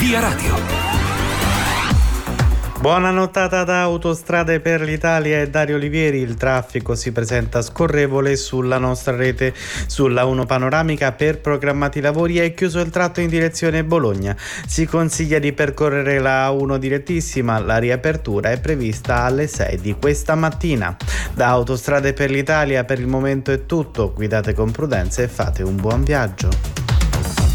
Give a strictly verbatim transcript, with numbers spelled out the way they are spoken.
Via Radio. Buona nottata da Autostrade per l'Italia e Dario Olivieri. Il traffico si presenta scorrevole sulla nostra rete. Sulla uno panoramica per programmati lavori è chiuso il tratto in direzione Bologna. Si consiglia di percorrere la A uno direttissima. La riapertura è prevista alle sei di questa mattina. Da Autostrade per l'Italia per il momento è tutto. Guidate con prudenza e fate un buon viaggio.